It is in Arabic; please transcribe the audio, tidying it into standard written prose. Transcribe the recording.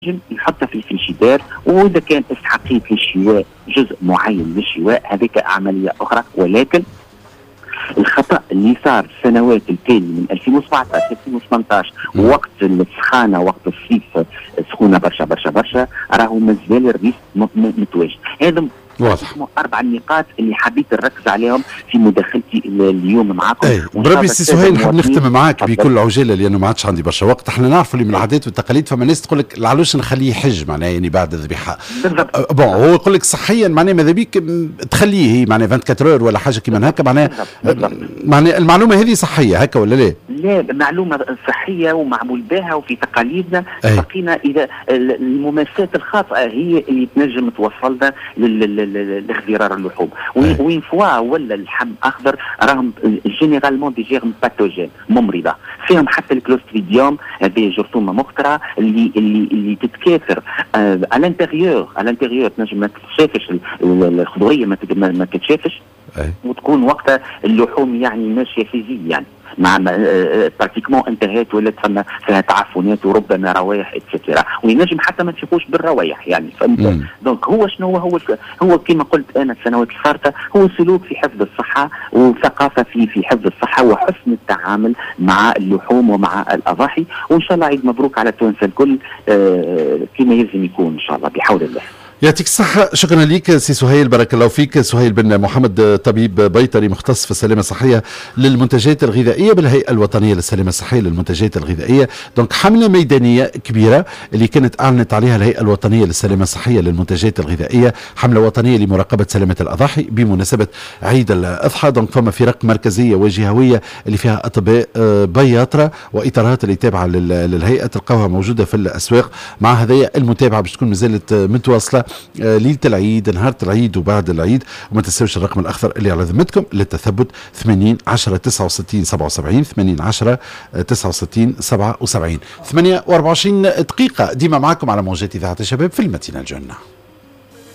يحطها في الفريجيدير، واذا كان استحقيت للشواء جزء معين للشواء هذيك عمليه اخرى. ولكن الخطا اللي صار السنوات التاليه من 2017 2018 وقت السخانه وقت الصيف سخونه برشا برشا برشا راهو مازال الريسك متواجد. هذا واضح. 4 نقاط اللي حبيت نركز عليهم في مداخلتي اليوم معكم. بربي سي سهيل نحب نختم معاك بكل عجاله لانه ما عادش عندي برشا وقت. احنا نعرفوا اللي من العادات والتقاليد فما ناس تقول لك لعلوش نخليه يحج معناها يعني بعد الذبيحه. بون هو يقول لك صحيا معناها ماذا بيك تخليه هي معناها 24 اور ولا حاجه كيما هكا معناها المعلومه هذه صحيه هكا ولا لا؟ لا، معلومه صحيه ومعمول بها وفي تقاليدنا. بقينا اذا الممارسات الخاطئه هي اللي تنجم توصلنا لاخترار اللحوم. وين فوا ولا اللحم اخضر راهم جينيرالمون دي جيرم باثوجين ممرضه فيهم حتى الكلوستريديوم، هذه جرثومه مخطره اللي تتكاثر على الانتيريور تنجم ما تتشافش الخضريه ما تتشافش وتكون وقتها اللحوم يعني ماشيه فيزيا مع براتيكمون انتهت ولات فيها تعفنات وربما روايح اتسترا وينجم حتى ما تشوفوش بالروايح يعني فهمت. دونك هو شنو هو كما قلت انا السنوات الفارطه هو سلوك في حفظ الصحه وثقافه في حفظ الصحه وحسن التعامل مع اللحوم ومع الاضاحي. وان شاء الله عيد مبروك على التوانسه الكل كما يلزم يكون ان شاء الله بحول الله. يعطيك الصحة. شكرا لك سي سهيل، بارك الله فيك. سهيل بن محمد طبيب بيطري مختص في السلامة الصحية للمنتجات الغذائية بالهيئة الوطنية للسلامة الصحية للمنتجات الغذائية. دونك حملة ميدانية كبيرة اللي كانت أعلنت عليها الهيئة الوطنية للسلامة الصحية للمنتجات الغذائية، حملة وطنية لمراقبة سلامة الأضاحي بمناسبة عيد الأضحى. دونك فما فرق مركزية وجهوية اللي فيها أطباء بياطرة وإطارات اللي تابعة للهيئة تلقاوها موجودة في الأسواق. مع هذه المتابعة باش تكون مازالت متواصلة ليلة العيد نهار العيد وبعد العيد. وما تنسوش الرقم الأخضر اللي على ذمتكم للتثبت 80 10 69 77 80 10 69 77 8 و24 دقيقة. ديما معكم على موجات إذاعة الشباب في المدينة الجنة.